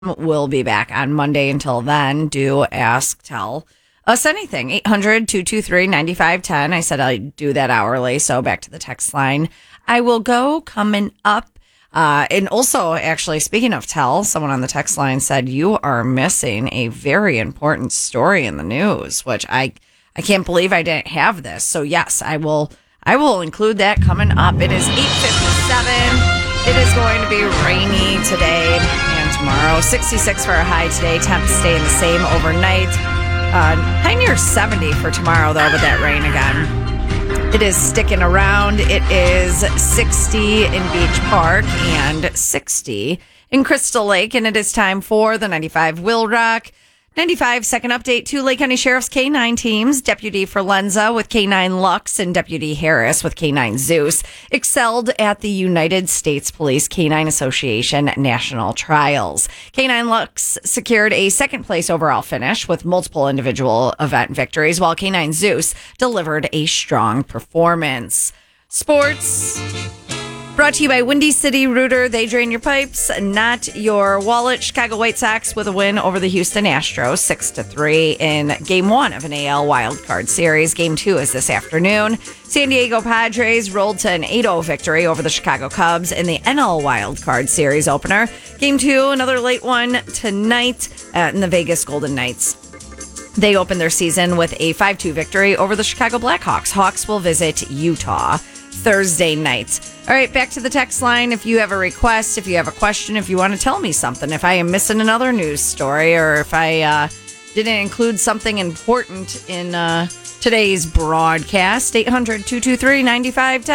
We'll be back on Monday. Until then, do ask, tell us anything. 800-223-9510. I said I'd do that hourly, so back to the text line. I will go coming up. And also, actually, speaking of tell, someone on the text line said you are missing a very important story in the news, which I can't believe I didn't have this. So yes, I will include that coming up. It is 8:57. It is going to be rainy today and tomorrow. 66 for a high today. Temps staying the same overnight. High near 70 for tomorrow, though, with that rain again. It is sticking around. It is 60 in Beach Park and 60 in Crystal Lake. And it is time for the 95 Will Rock. 95 second update to Lake County Sheriff's K-9 teams. Deputy Forlenza with K-9 Lux and Deputy Harris with K-9 Zeus excelled at the United States Police K-9 Association National Trials. K-9 Lux secured a second place overall finish with multiple individual event victories, while K-9 Zeus delivered a strong performance. Sports. Brought to you by Windy City Rooter. They drain your pipes, not your wallet. Chicago White Sox with a win over the Houston Astros, 6-3 in Game 1 of an AL wildcard series. Game 2 is this afternoon. San Diego Padres rolled to an 8-0 victory over the Chicago Cubs in the NL wildcard series opener. Game 2, another late one tonight in the Vegas Golden Knights. They opened their season with a 5-2 victory over the Chicago Blackhawks. Hawks will visit Utah Thursday night. All right, back to the text line. If you have a request, if you have a question, if you want to tell me something, if I am missing another news story, or if I didn't include something important in today's broadcast, 800-223-9510.